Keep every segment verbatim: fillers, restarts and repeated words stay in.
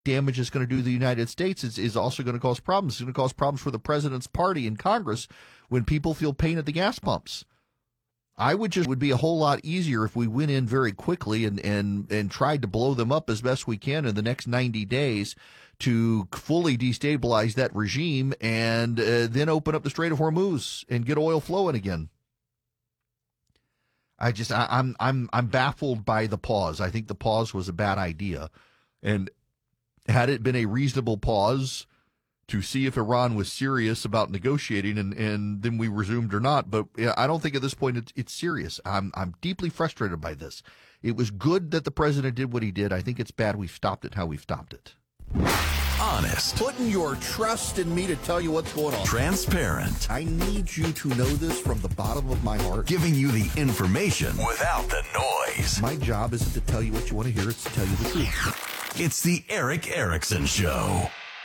damage it's going to do to the United States is, is also going to cause problems. It's going to cause problems for the president's party in Congress when people feel pain at the gas pumps. I would just would be a whole lot easier if we went in very quickly and, and, and tried to blow them up as best we can in the next ninety days to fully destabilize that regime and uh, then open up the Strait of Hormuz and get oil flowing again. I just I, I'm I'm I'm baffled by the pause. I think the pause was a bad idea, and had it been a reasonable pause to see if Iran was serious about negotiating, and, and then we resumed or not. But I don't think at this point it's, it's serious. I'm I'm deeply frustrated by this. It was good that the president did what he did. I think it's bad we've stopped it how we've stopped it. Honest. Putting your trust in me to tell you what's going on. Transparent. I need you to know this from the bottom of my heart. Giving you the information without the noise. My job isn't to tell you what you want to hear, it's to tell you the truth. It's the Erick Erickson Show.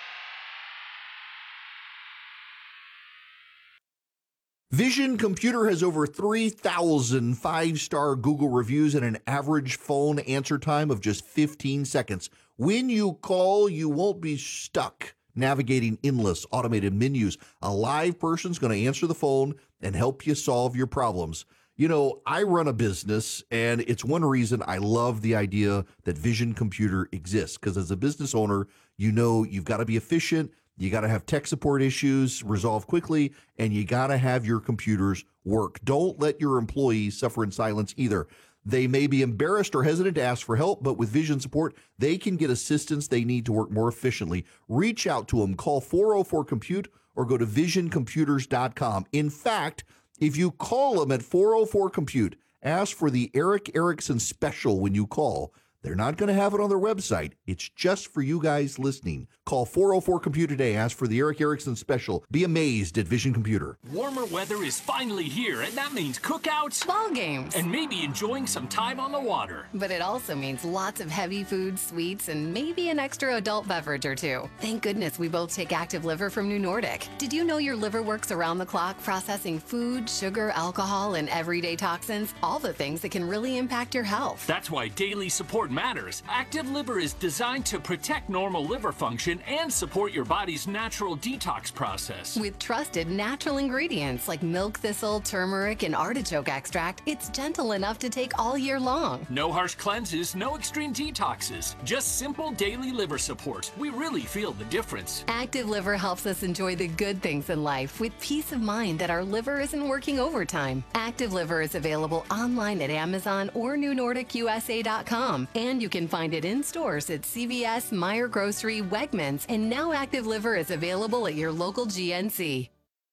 Vision Computer has over three thousand five-star Google reviews and an average phone answer time of just fifteen seconds. When you call, you won't be stuck navigating endless automated menus. A live person's going to answer the phone and help you solve your problems. You know, I run a business, and it's one reason I love the idea that Vision Computer exists, because as a business owner, you know you've got to be efficient. You got to have tech support issues resolved quickly, and you got to have your computers work. Don't let your employees suffer in silence either. They may be embarrassed or hesitant to ask for help, but with Vision support, they can get assistance they need to work more efficiently. Reach out to them. Call four oh four compute or go to vision computers dot com. In fact, if you call them at four oh four compute, ask for the Erick Erickson special when you call. They're not going to have it on their website. It's just for you guys listening. Call four oh four compute today. Ask for the Erick Erickson special. Be amazed at Vision Computer. Warmer weather is finally here, and that means cookouts, ball games, and maybe enjoying some time on the water. But it also means lots of heavy food, sweets, and maybe an extra adult beverage or two. Thank goodness we both take Active Liver from New Nordic. Did you know your liver works around the clock processing food, sugar, alcohol, and everyday toxins? All the things that can really impact your health. That's why daily support matters. Active Liver is designed to protect normal liver function and support your body's natural detox process. With trusted natural ingredients like milk thistle, turmeric, and artichoke extract, it's gentle enough to take all year long. No harsh cleanses, no extreme detoxes, just simple daily liver support. We really feel the difference. Active Liver helps us enjoy the good things in life with peace of mind that our liver isn't working overtime. Active Liver is available online at Amazon or new nordic u s a dot com, and you can find it in stores at C V S, Meijer Grocery, Wegmans, and now Active Liver is available at your local G N C.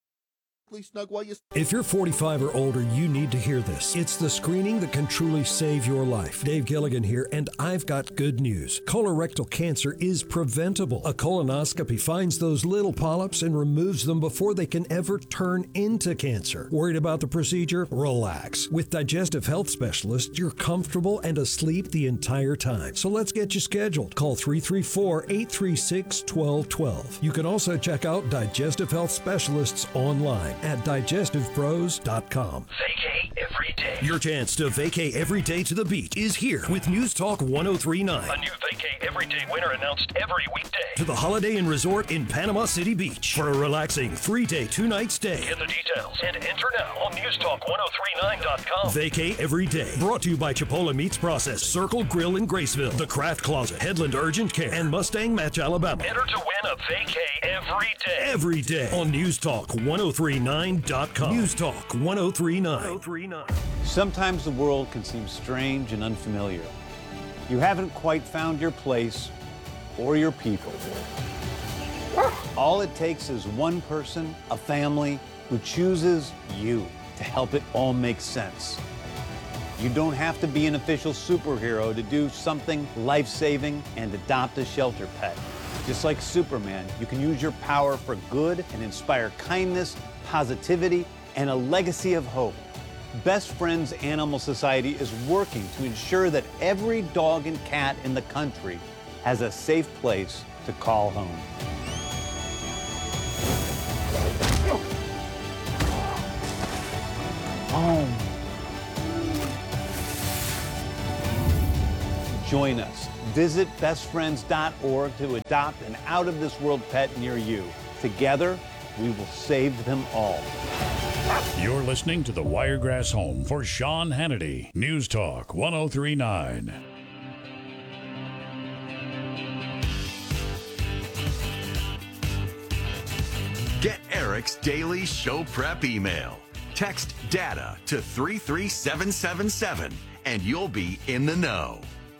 Snug while you... If you're forty-five or older, you need to hear this. It's the screening that can truly save your life. Dave Gilligan here, and I've got good news. Colorectal cancer is preventable. A colonoscopy finds those little polyps and removes them before they can ever turn into cancer. Worried about the procedure? Relax. With Digestive Health Specialists, you're comfortable and asleep the entire time. So let's get you scheduled. Call three three four, eight three six, one two one two. You can also check out Digestive Health Specialists online at digestive pros dot com. Vacay every day. Your chance to vacay every day to the beach is here with News Talk one oh three point nine. A new Vacay every day winner announced every weekday. To the Holiday Inn Resort in Panama City Beach for a relaxing three-day, two-night stay. Get the details and enter now on news talk one oh three nine dot com. Vacay every day. Brought to you by Chipola Meats Process, Circle Grill in Graceville, The Craft Closet, Headland Urgent Care, and Mustang Match, Alabama. Enter to win a Vacay every day. Every day on News Talk one oh three nine dot com. News Talk one oh three nine. Sometimes the world can seem strange and unfamiliar. You haven't quite found your place or your people. All it takes is one person, a family, who chooses you to help it all make sense. You don't have to be an official superhero to do something life-saving and adopt a shelter pet. Just like Superman, you can use your power for good and inspire kindness, positivity, and a legacy of hope. Best Friends Animal Society is working to ensure that every dog and cat in the country has a safe place to call home. Home. Join us Visit best friends dot org to adopt an out-of-this-world pet near you. Together, we will save them all. You're listening to the Wiregrass Home for Sean Hannity. News Talk one oh three point nine. Get Eric's daily show prep email. Text DATA to three three seven seven seven and you'll be in the know.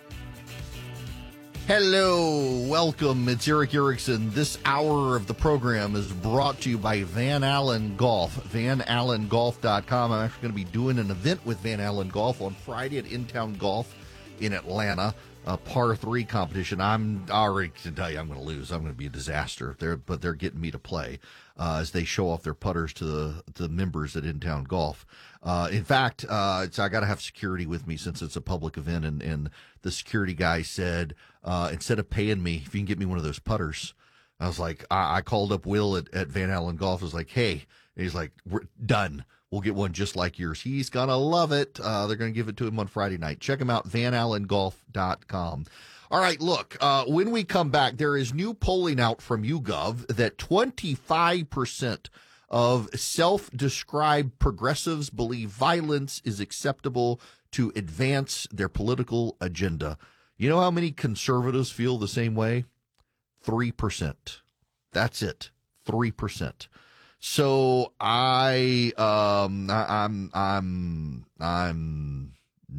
Hello, welcome. It's Erick Erickson. This hour of the program is brought to you by Van Allen Golf, van allen golf dot com. I'm actually going to be doing an event with Van Allen Golf on Friday at In-Town Golf in Atlanta, a par three competition. I'm already to tell you I'm going to lose. I'm going to be a disaster. They're, but they're getting me to play uh, as they show off their putters to the, to the members at In-Town Golf. Uh, in fact, uh, it's, I got to have security with me since it's a public event, and, and the security guy said, uh, instead of paying me, if you can get me one of those putters. I was like, I, I called up Will at, at Van Allen Golf. I was like, hey, and he's like, we're done. We'll get one just like yours. He's going to love it. Uh, they're going to give it to him on Friday night. Check him out, van allen golf dot com. All right, look, uh, when we come back, there is new polling out from YouGov that twenty-five percent of self-described progressives believe violence is acceptable to advance their political agenda. You know how many conservatives feel the same way? three percent. That's it. three percent. So I, um, I, I'm, I'm, I'm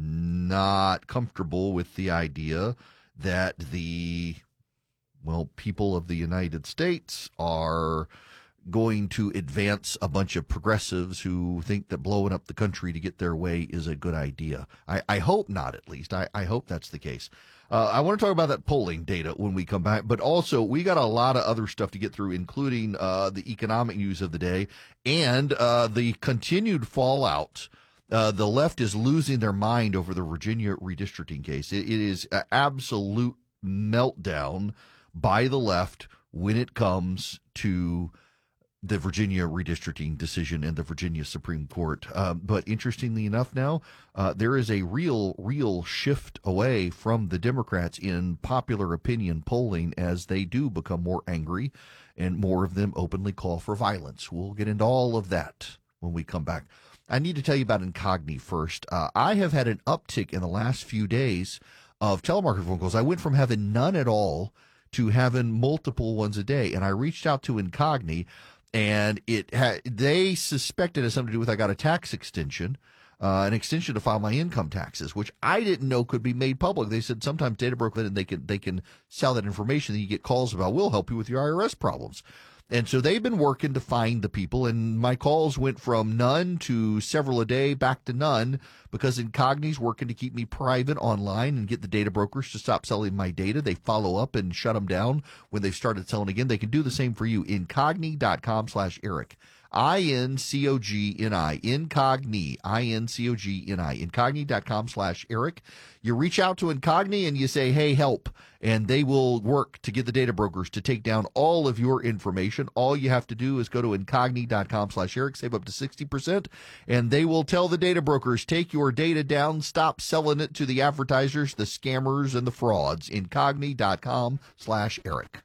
not comfortable with the idea that the, well, people of the United States are going to advance a bunch of progressives who think that blowing up the country to get their way is a good idea. I, I hope not, at least. I, I hope that's the case. Uh, I want to talk about that polling data when we come back, but also we got a lot of other stuff to get through, including uh, the economic news of the day and uh, the continued fallout. Uh, the left is losing their mind over the Virginia redistricting case. It, it is an absolute meltdown by the left when it comes to the Virginia redistricting decision and the Virginia Supreme Court. Uh, but interestingly enough now, uh, there is a real, real shift away from the Democrats in popular opinion polling as they do become more angry and more of them openly call for violence. We'll get into all of that when we come back. I need to tell you about Incogni first. Uh, I have had an uptick in the last few days of telemarketer phone calls. I went from having none at all to having multiple ones a day, and I reached out to Incogni. And it ha- they suspected it has something to do with I got a tax extension, uh, an extension to file my income taxes, which I didn't know could be made public. They said sometimes data broker and they can they can sell that information that you get calls about. We'll help you with your I R S problems. And so they've been working to find the people, and my calls went from none to several a day back to none because Incogni's working to keep me private online and get the data brokers to stop selling my data. They follow up and shut them down when they've started selling again. They can do the same for you. Incogni dot com slash Eric. I N C O G N I. Incogni. I N C O G N I. Incogni dot com slash Eric. You reach out to Incogni and you say, hey, help. And they will work to get the data brokers to take down all of your information. All you have to do is go to Incogni dot com slash Eric, save up to sixty percent, and they will tell the data brokers, take your data down, stop selling it to the advertisers, the scammers, and the frauds. Incogni dot com slash Eric.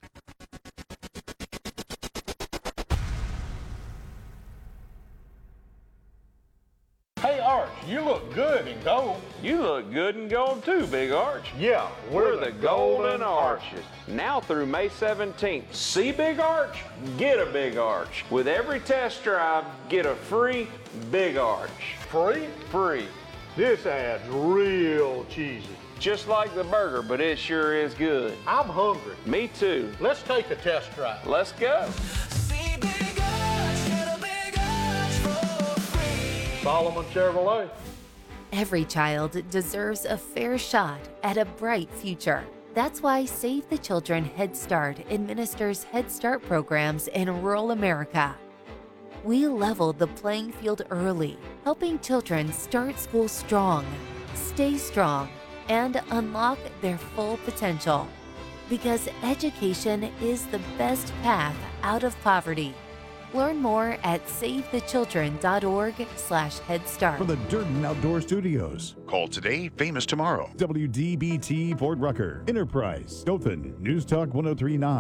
Hey, Arch, you look good in gold. You look good in gold too, Big Arch. Yeah, we're, we're the, the Golden Arches. Now through May seventeenth. See Big Arch? Get a Big Arch. With every test drive, get a free Big Arch. Free? Free. This ad's real cheesy. Just like the burger, but it sure is good. I'm hungry. Me too. Let's take a test drive. Let's go. Solomon Chevrolet. Every child deserves a fair shot at a bright future. That's why Save the Children Head Start administers Head Start programs in rural America. We leveled the playing field early, helping children start school strong, stay strong, and unlock their full potential. Because education is the best path out of poverty. Learn more at savethechildren.org slash Head Start. From the Durden Outdoor Studios. Call today, famous tomorrow. W D B T Fort Rucker, Enterprise, Dothan, News Talk one oh three point nine.